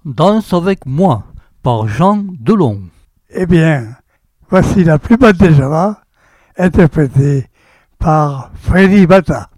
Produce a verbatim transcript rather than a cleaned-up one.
Danse avec moi par Jean Delon. Eh bien, voici la plus belle des Java, interprétée par Freddy Bata.